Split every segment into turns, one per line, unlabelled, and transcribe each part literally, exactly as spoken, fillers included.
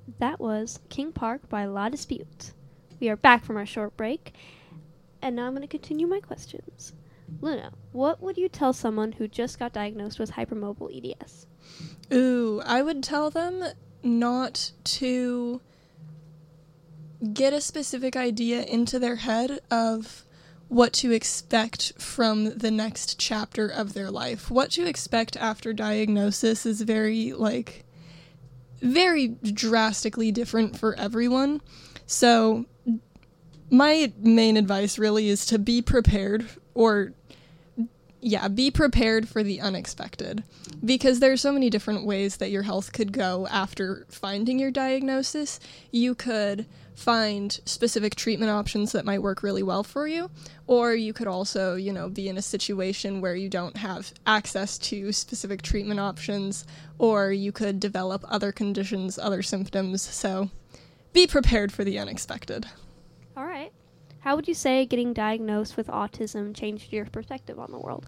That was King Park by La Dispute. We are back from our short break, and now I'm going to continue my questions. Luna, what would you tell someone who just got diagnosed with hypermobile E D S?
Ooh, I would tell them not to get a specific idea into their head of what to expect from the next chapter of their life. What to expect after diagnosis is very, like, very drastically different for everyone. So my main advice really is to be prepared, or yeah, be prepared for the unexpected, because there are so many different ways that your health could go after finding your diagnosis. You could find specific treatment options that might work really well for you, or you could also, you know, be in a situation where you don't have access to specific treatment options, or you could develop other conditions, other symptoms. So be prepared for the unexpected.
All right. How would you say getting diagnosed with autism changed your perspective on the world?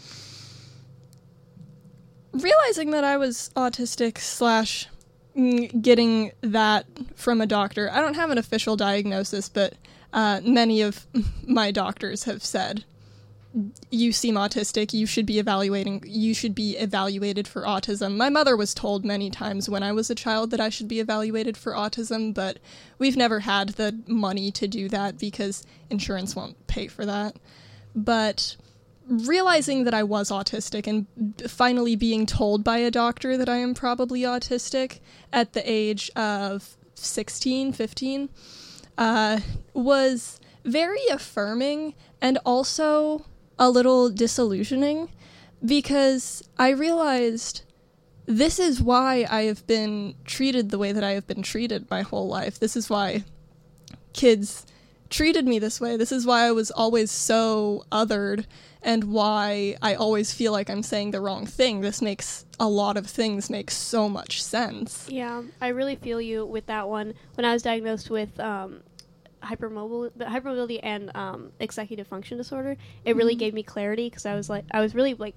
Realizing that I was autistic slash getting that from a doctor. I don't have an official diagnosis, but uh, many of my doctors have said, you seem autistic, you should be evaluating, you should be evaluated for autism. My mother was told many times when I was a child that I should be evaluated for autism, but we've never had the money to do that because insurance won't pay for that. But realizing that I was autistic and finally being told by a doctor that I am probably autistic at the age of sixteen, fifteen, uh, was very affirming and also a little disillusioning, because I realized this is why I have been treated the way that I have been treated my whole life. This is why kids treated me this way. This is why I was always so othered, and why I always feel like I'm saying the wrong thing. This makes a lot of things make so much sense.
Yeah, I really feel you with that one. When I was diagnosed with um, hypermobile, hypermobility and um, executive function disorder, it really mm-hmm. gave me clarity, because I was like, I was really like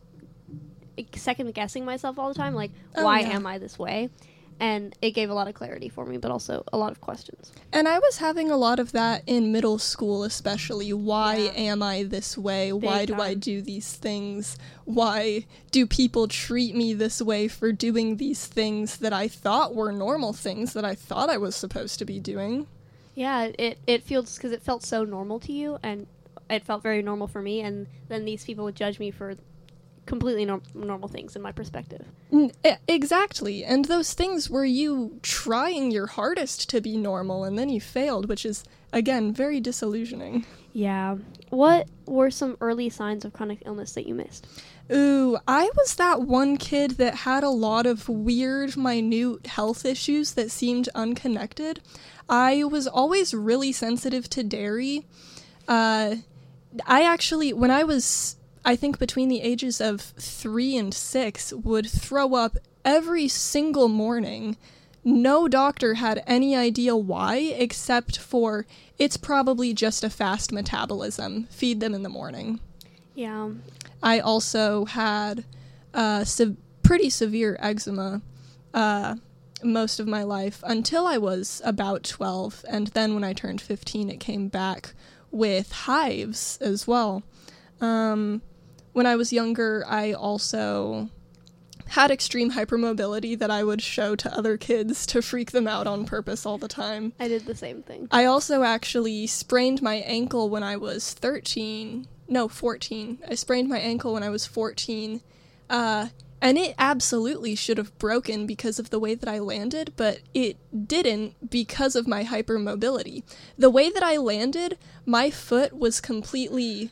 second guessing myself all the time, like,
oh,
why
yeah.
am I this way? And it gave a lot of clarity for me, but also a lot of questions.
And I was having a lot of that in middle school, especially. Why
yeah.
am I this way?
Big
Why do
time.
I do these things? Why do people treat me this way for doing these things that I thought were normal things that I thought I was supposed to be doing?
Yeah, it, it feels, because it felt so normal to you, and it felt very normal for me, and then these people would judge me for completely norm- normal things in my perspective.
N- exactly. And those things were you trying your hardest to be normal, and then you failed, which is, again, very disillusioning.
Yeah. What were some early signs of chronic illness that you missed?
Ooh, I was that one kid that had a lot of weird, minute health issues that seemed unconnected. I was always really sensitive to dairy. Uh, I actually, when I was, I think between the ages of three and six, would throw up every single morning. No doctor had any idea why, except for it's probably just a fast metabolism. Feed them in the morning.
Yeah.
I also had uh, se- pretty severe eczema uh, most of my life until I was about twelve, and then when I turned fifteen, it came back with hives as well. Um, when I was younger, I also had extreme hypermobility that I would show to other kids to freak them out on purpose all the time.
I did the same thing.
I also actually sprained my ankle when I was thirteen. No, fourteen. I sprained my ankle when I was fourteen. Uh, and it absolutely should have broken because of the way that I landed, but it didn't because of my hypermobility. The way that I landed, my foot was completely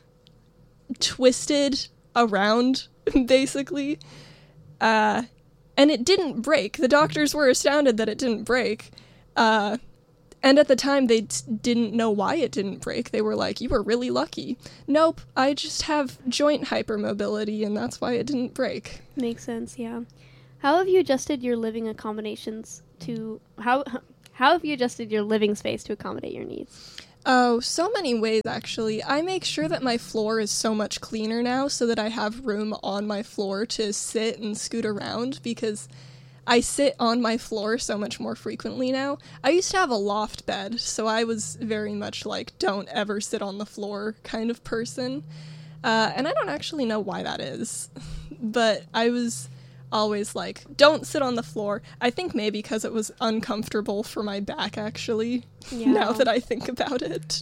twisted around, basically. Uh, and it didn't break. The doctors were astounded that it didn't break. Uh, and at the time, they t- didn't know why it didn't break. They were like, you were really lucky. Nope, I just have joint hypermobility, and that's why it didn't break.
Makes sense, yeah. How have you adjusted your living accommodations to... How, how have you adjusted your living space to accommodate your needs?
Oh, so many ways, actually. I make sure that my floor is so much cleaner now so that I have room on my floor to sit and scoot around, because I sit on my floor so much more frequently now. I used to have a loft bed, so I was very much like, don't ever sit on the floor kind of person. Uh, and I don't actually know why that is, but I was always like, don't sit on the floor. I think maybe because it was uncomfortable for my back, actually, yeah. Now that I think about it.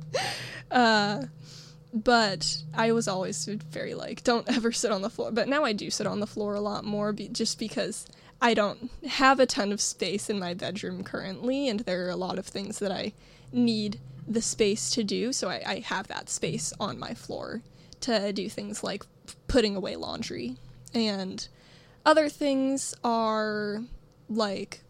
uh, but I was always very like, don't ever sit on the floor. But now I do sit on the floor a lot more, be- just because I don't have a ton of space in my bedroom currently, and there are a lot of things that I need the space to do, so I, I have that space on my floor to do things like putting away laundry. And other things are like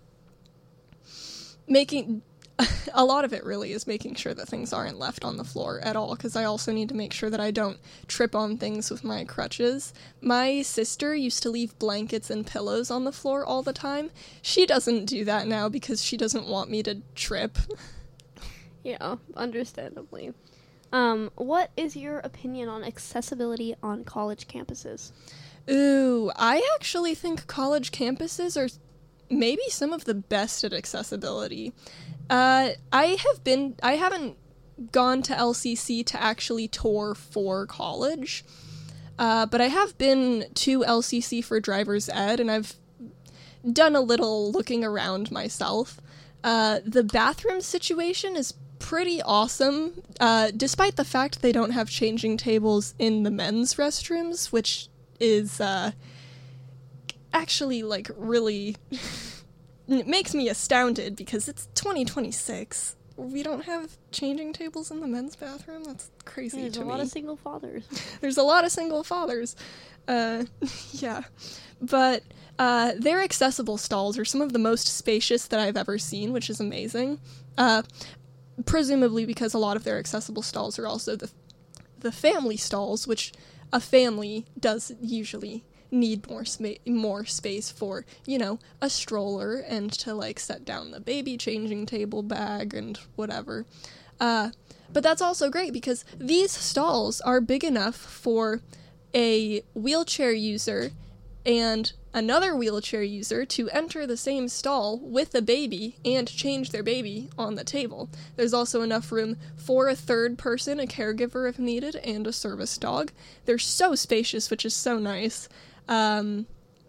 making, a lot of it really is making sure that things aren't left on the floor at all, because I also need to make sure that I don't trip on things with my crutches. My sister used to leave blankets and pillows on the floor all the time. She doesn't do that now because she doesn't want me to trip.
Yeah, understandably. Um, what is your opinion on accessibility on college campuses?
Ooh, I actually think college campuses are maybe some of the best at accessibility. Uh, I have been, I haven't gone to L C C to actually tour for college, uh, but I have been to L C C for driver's ed, and I've done a little looking around myself. Uh, the bathroom situation is pretty awesome, uh, despite the fact they don't have changing tables in the men's restrooms, which is, uh, actually, like, really it makes me astounded, because it's twenty twenty-six. We don't have changing tables in the men's bathroom? That's crazy
There's
to me.
There's a lot of single fathers.
There's a lot of single fathers. Uh, yeah. But, uh, their accessible stalls are some of the most spacious that I've ever seen, which is amazing. Uh, presumably because a lot of their accessible stalls are also the the family stalls, which a family does usually need more sma- more space for, you know, a stroller and to, like, set down the baby changing table bag and whatever. Uh, but that's also great because these stalls are big enough for a wheelchair user and another wheelchair user to enter the same stall with a baby and change their baby on the table. There's also enough room for a third person, a caregiver if needed, and a service dog. They're so spacious, which is so nice. Um,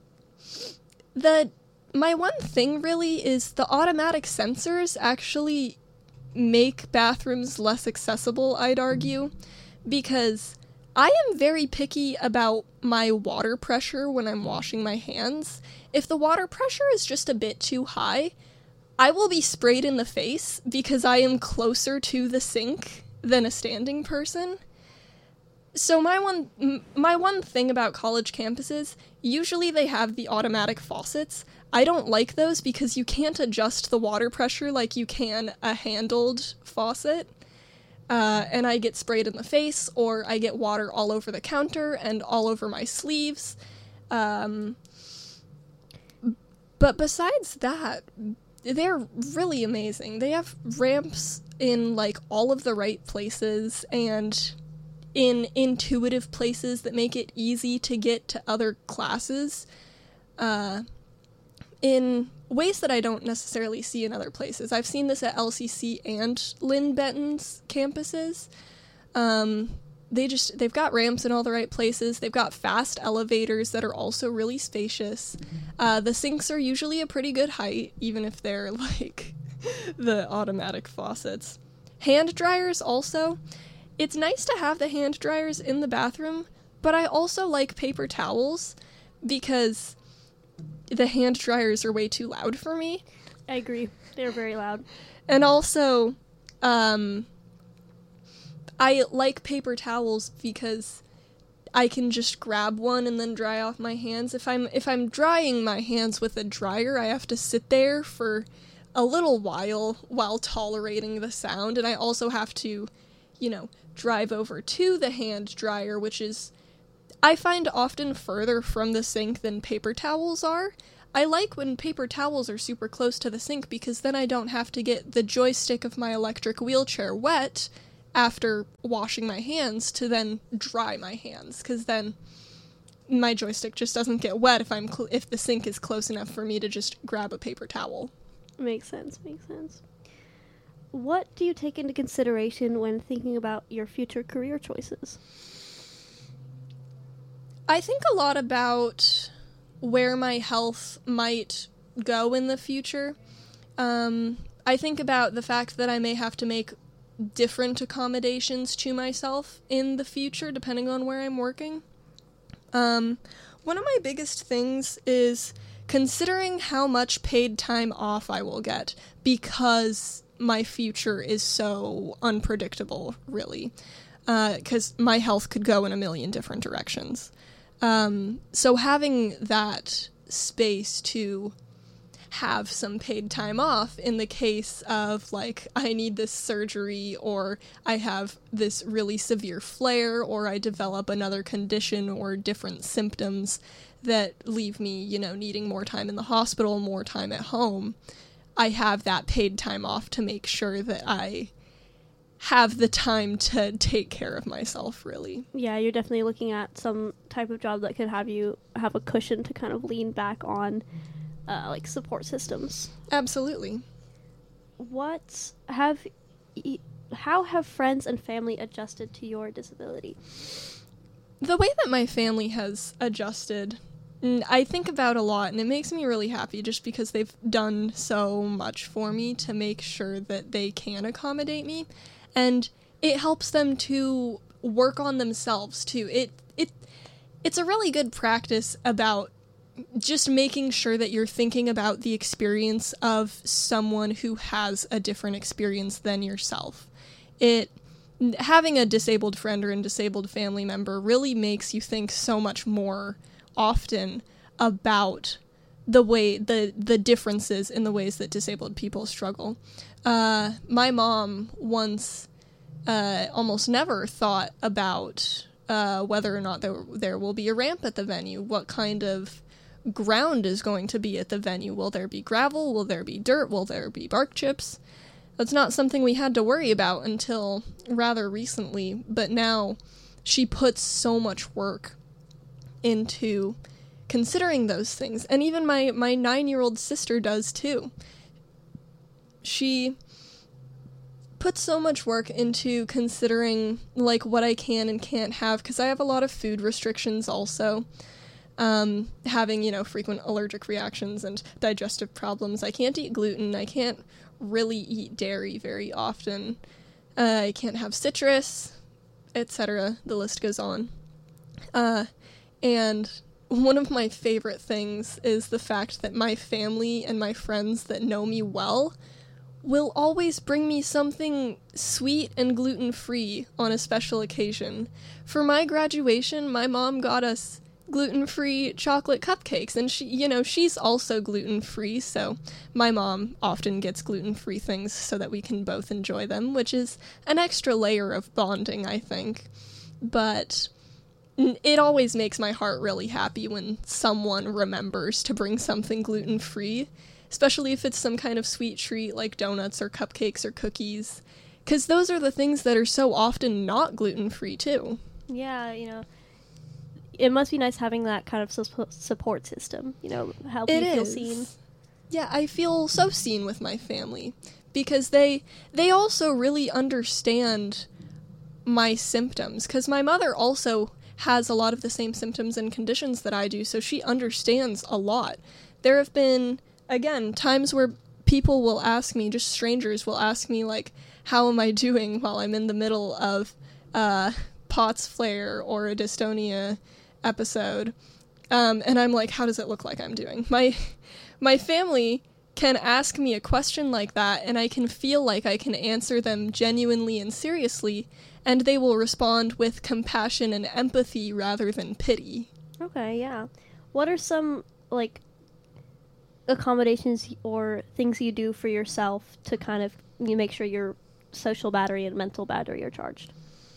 the my one thing really is the automatic sensors actually make bathrooms less accessible, I'd argue, because I am very picky about my water pressure when I'm washing my hands. If the water pressure is just a bit too high, I will be sprayed in the face because I am closer to the sink than a standing person. So my one m- my one thing about college campuses, usually they have the automatic faucets. I don't like those because you can't adjust the water pressure like you can a handled faucet. Uh, and I get sprayed in the face, or I get water all over the counter and all over my sleeves. Um, but besides that, they're really amazing. They have ramps in, like, all of the right places and in intuitive places that make it easy to get to other classes. Uh, in ways that I don't necessarily see in other places. I've seen this at L C C and Lynn Benton's campuses. Um, they just, they've got ramps in all the right places. They've got fast elevators that are also really spacious. Uh, the sinks are usually a pretty good height, even if they're, like, the automatic faucets. Hand dryers also. It's nice to have the hand dryers in the bathroom, but I also like paper towels because the hand dryers are way too loud for me.
I agree. They're very loud.
And also, um, I like paper towels because I can just grab one and then dry off my hands. If I'm if I'm drying my hands with a dryer, I have to sit there for a little while while tolerating the sound, and I also have to, you know, drive over to the hand dryer, which is, I find, often further from the sink than paper towels are. I like when paper towels are super close to the sink because then I don't have to get the joystick of my electric wheelchair wet after washing my hands to then dry my hands, because then my joystick just doesn't get wet if I'm cl- if the sink is close enough for me to just grab a paper towel.
Makes sense, makes sense. What do you take into consideration when thinking about your future career choices?
I think a lot about where my health might go in the future. Um, I think about the fact that I may have to make different accommodations to myself in the future, depending on where I'm working. Um, one of my biggest things is considering how much paid time off I will get, because my future is so unpredictable, really, because uh, my health could go in a million different directions. Um, so having that space to have some paid time off in the case of, like, I need this surgery, or I have this really severe flare, or I develop another condition or different symptoms that leave me, you know, needing more time in the hospital, more time at home. I have that paid time off to make sure that I have the time to take care of myself, really.
Yeah, you're definitely looking at some type of job that could have you have a cushion to kind of lean back on, uh, like support systems.
Absolutely.
What have, y- how have friends and family adjusted to your disability?
The way that my family has adjusted, I think about a lot, and it makes me really happy just because they've done so much for me to make sure that they can accommodate me. And it helps them to work on themselves, too. It it It's a really good practice about just making sure that you're thinking about the experience of someone who has a different experience than yourself. It having a disabled friend or a disabled family member really makes you think so much more often about the way the the differences in the ways that disabled people struggle. Uh, my mom once uh, almost never thought about uh, whether or not there there will be a ramp at the venue. What kind of ground is going to be at the venue? Will there be gravel? Will there be dirt? Will there be bark chips? That's not something we had to worry about until rather recently, but now she puts so much work into considering those things. And even my, my nine-year-old sister does too. She puts so much work into considering, like, what I can and can't have, because I have a lot of food restrictions also. Um, having, you know, frequent allergic reactions and digestive problems. I can't eat gluten. I can't really eat dairy very often. Uh, I can't have citrus, et cetera. The list goes on. Uh, and one of my favorite things is the fact that my family and my friends that know me well will always bring me something sweet and gluten-free on a special occasion. For my graduation, my mom got us gluten-free chocolate cupcakes, and she, you know, she's also gluten-free, so my mom often gets gluten-free things so that we can both enjoy them, which is an extra layer of bonding, I think. But it always makes my heart really happy when someone remembers to bring something gluten-free, especially if it's some kind of sweet treat like donuts or cupcakes or cookies, because those are the things that are so often not gluten-free too.
Yeah, you know, it must be nice having that kind of su- support system, you know, help you feel seen.
Yeah, I feel so seen with my family, because they they also really understand my symptoms, because my mother also has a lot of the same symptoms and conditions that I do, so she understands a lot. There have been, again, times where people will ask me, just strangers will ask me, like, how am I doing while I'm in the middle of uh, POTS flare or a dystonia episode, um, and I'm like, how does it look like I'm doing? My, my family can ask me a question like that, and I can feel like I can answer them genuinely and seriously, and they will respond with compassion and empathy rather than pity.
Okay, yeah. What are some, like, accommodations or things you do for yourself to kind of you make sure your social battery and mental battery are charged?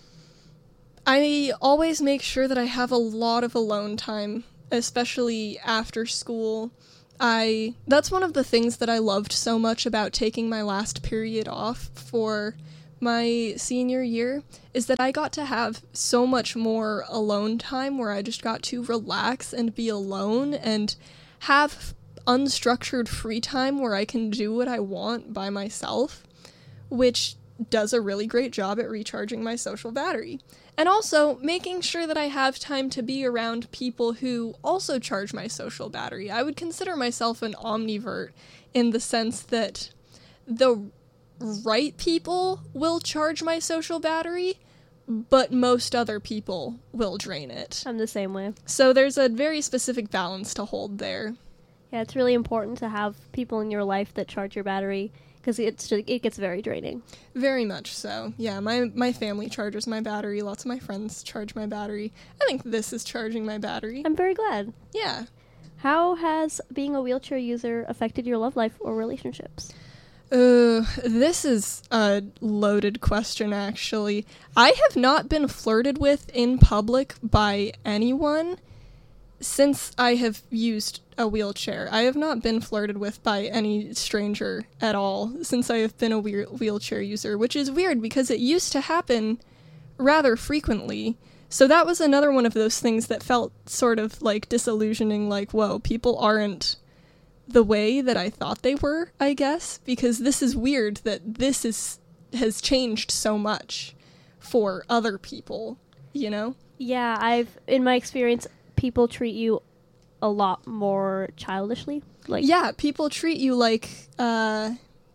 I always make sure that I have a lot of alone time, especially after school. I that's one of the things that I loved so much about taking my last period off for my senior year is that I got to have so much more alone time where I just got to relax and be alone and have unstructured free time where I can do what I want by myself, which does a really great job at recharging my social battery. And also making sure that I have time to be around people who also charge my social battery. I would consider myself an omnivert in the sense that the right people will charge my social battery, but most other people will drain it.
I'm the same way.
So there's a very specific balance to hold there.
Yeah, it's really important to have people in your life that charge your battery, because it's just, it gets very draining.
Very much so. Yeah, my, my family charges my battery. Lots of my friends charge my battery. I think this is charging my battery.
I'm very glad.
Yeah.
How has being a wheelchair user affected your love life or relationships?
Uh, this is a loaded question, actually. I have not been flirted with in public by anyone since I have used a wheelchair. I have not been flirted with by any stranger at all since I have been a wheel- wheelchair user, which is weird because it used to happen rather frequently. So that was another one of those things that felt sort of like disillusioning, like, whoa, people aren't the way that I thought they were, I guess, because this is weird that this is has changed so much for other people, you know?
Yeah, I've, in my experience, people treat you a lot more childishly. Like,
yeah, people treat you like, uh,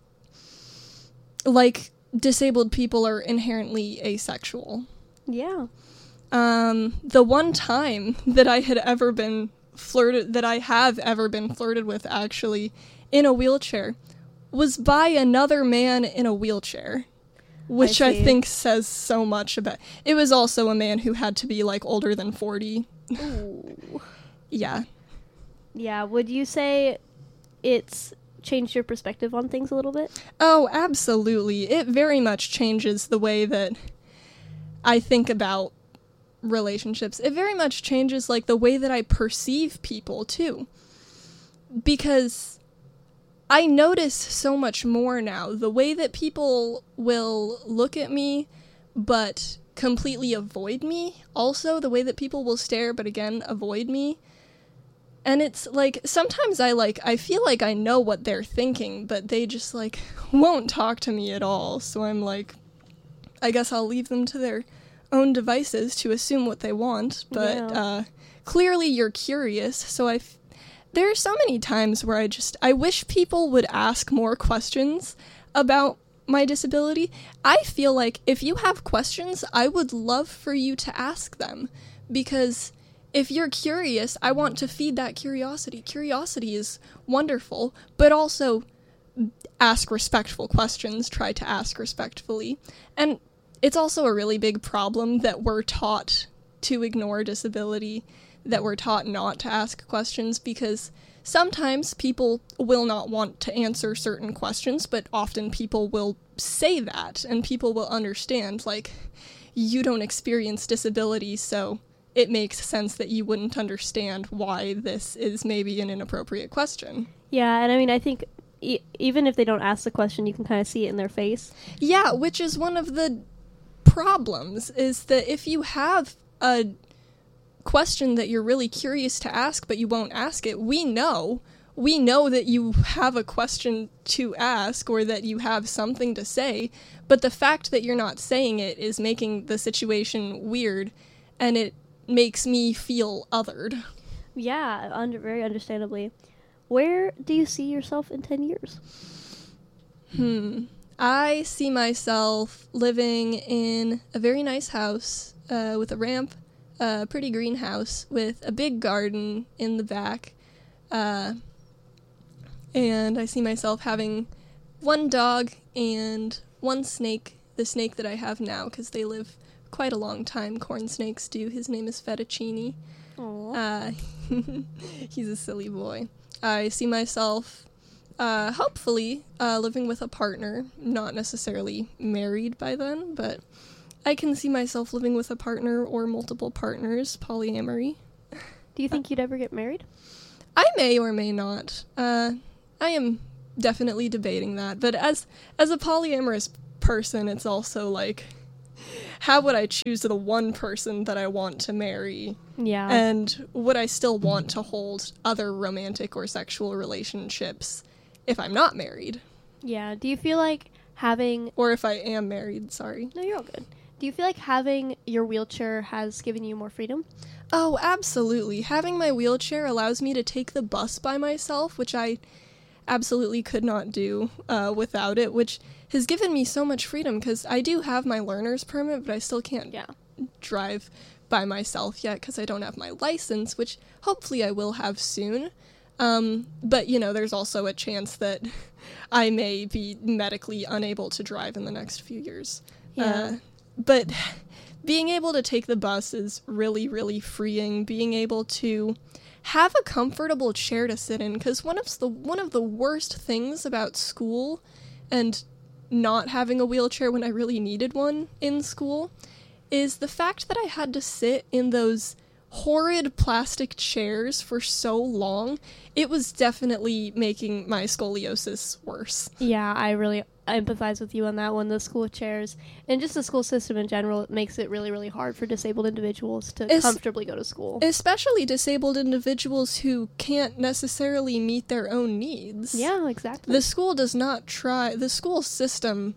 like disabled people are inherently asexual.
Yeah.
Um, the one time that I had ever been flirted, that I have ever been flirted with, actually, in a wheelchair, was by another man in a wheelchair, which I, I think says so much about. It was also a man who had to be like older than forty.
Ooh.
Yeah.
Yeah. Would you say it's changed your perspective on things a little bit?
Oh, absolutely. It very much changes the way that I think about relationships. It very much changes like the way that I perceive people too, because I notice so much more now the way that people will look at me but completely avoid me, also the way that people will stare but again avoid me. And it's like sometimes I like I feel like I know what they're thinking, but they just like won't talk to me at all. So I'm like, I guess I'll leave them to their own devices to assume what they want, but yeah. uh, clearly you're curious, so I f- there are so many times where I just, I wish people would ask more questions about my disability. I feel like if you have questions, I would love for you to ask them, because if you're curious, I want to feed that curiosity. Curiosity is wonderful, but also ask respectful questions, try to ask respectfully, and it's also a really big problem that we're taught to ignore disability, that we're taught not to ask questions, because sometimes people will not want to answer certain questions, but often people will say that, and people will understand, like, you don't experience disability, so it makes sense that you wouldn't understand why this is maybe an inappropriate question.
Yeah, and I mean, I think e- even if they don't ask the question, you can kind of see it in their face.
Yeah, which is one of the problems, is that if you have a question that you're really curious to ask but you won't ask it, we know we know that you have a question to ask or that you have something to say, but the fact that you're not saying it is making the situation weird, and it makes me feel othered.
Yeah, under very understandably. Where do you see yourself in ten years?
Hmm I see myself living in a very nice house uh, with a ramp, a pretty greenhouse with a big garden in the back, uh, and I see myself having one dog and one snake, the snake that I have now, because they live quite a long time. Corn snakes do. His name is Fettuccine. Uh, he's a silly boy. I see myself Uh, hopefully, uh, living with a partner, not necessarily married by then, but I can see myself living with a partner or multiple partners, polyamory.
Do you think you'd ever get married?
I may or may not. Uh, I am definitely debating that, but as as a polyamorous person, it's also like, how would I choose the one person that I want to marry?
Yeah.
And would I still want to hold other romantic or sexual relationships if I'm not married?
Yeah. Do you feel like having...
Or if I am married, sorry.
No, you're all good. Do you feel like having your wheelchair has given you more freedom?
Oh, absolutely. Having my wheelchair allows me to take the bus by myself, which I absolutely could not do uh, without it, which has given me so much freedom, because I do have my learner's permit, but I still can't
yeah.
drive by myself yet because I don't have my license, which hopefully I will have soon. Um, but, you know, there's also a chance that I may be medically unable to drive in the next few years.
Yeah.
Uh, but being able to take the bus is really, really freeing. Being able to have a comfortable chair to sit in, because one of the one of the worst things about school and not having a wheelchair when I really needed one in school is the fact that I had to sit in those horrid plastic chairs for so long. It was definitely making my scoliosis worse.
Yeah, I really empathize with you on that one. The school chairs and just the school system in general, it makes it really, really hard for disabled individuals to es- comfortably go to school.
Especially disabled individuals who can't necessarily meet their own needs.
Yeah, exactly.
The school does not try, the school system,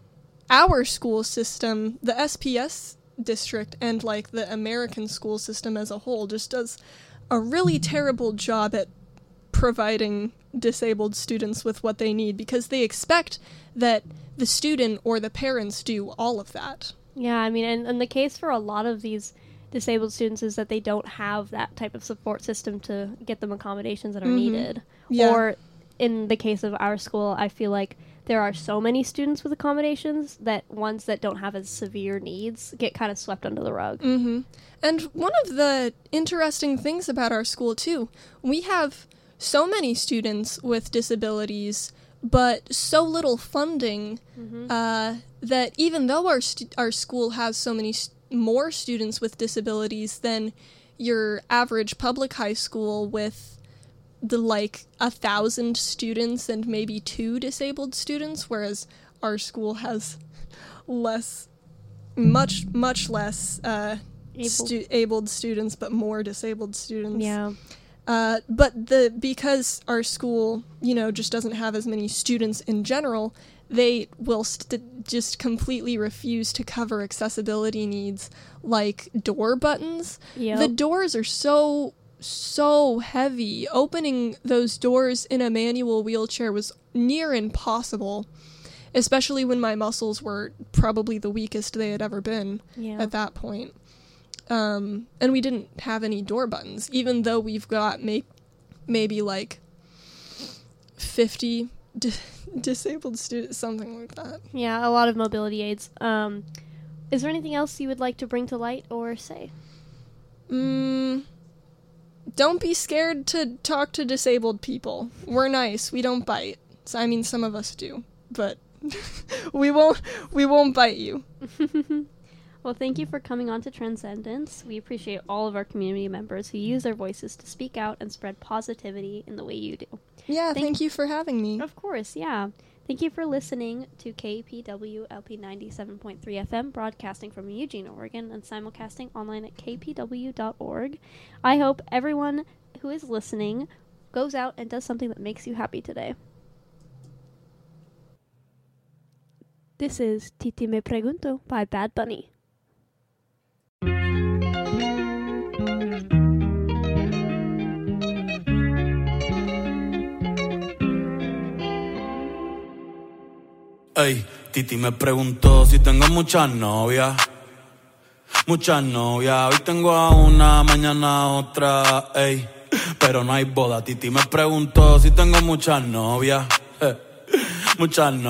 our school system, the S P S district, and like the American school system as a whole just does a really terrible job at providing disabled students with what they need, because they expect that the student or the parents do all of that.
Yeah, I mean, and, and the case for a lot of these disabled students is that they don't have that type of support system to get them accommodations that are mm-hmm. needed.
Yeah.
Or in the case of our school, I feel like there are so many students with accommodations that ones that don't have as severe needs get kind of swept under the rug.
Mm-hmm. And one of the interesting things about our school, too, we have so many students with disabilities, but so little funding mm-hmm. uh, that even though our stu- our school has so many st- more students with disabilities than your average public high school with the like a thousand students and maybe two disabled students, whereas our school has less, much, much less uh, Able. stu- abled students, but more disabled students.
Yeah.
Uh, but the because our school, you know, just doesn't have as many students in general, they will st- just completely refuse to cover accessibility needs like door buttons.
Yep.
The doors are so, so heavy. Opening those doors in a manual wheelchair was near impossible, especially when my muscles were probably the weakest they had ever been
yeah.
at that point. Um, and we didn't have any door buttons, even though we've got may- maybe like fifty di- disabled students, something like that.
Yeah, a lot of mobility aids. Um, is there anything else you would like to bring to light or say?
Mm, don't be scared to talk to disabled people. We're nice. We don't bite. So, I mean, some of us do, but we won't. We won't bite you.
Well, thank you for coming on to Transcendence. We appreciate all of our community members who use their voices to speak out and spread positivity in the way you do.
Yeah, thank, thank you for having me.
Of course, yeah. Thank you for listening to K P W L P ninety-seven point three F M, broadcasting from Eugene, Oregon, and simulcasting online at k p w dot org. I hope everyone who is listening goes out and does something that makes you happy today. This is Titi Me Pregunto by Bad Bunny.
Ey, Titi me preguntó si tengo muchas novias. Muchas novias. Hoy tengo a una, mañana a otra. Ey, pero no hay boda. Titi me preguntó si tengo muchas novias. Muchas novias.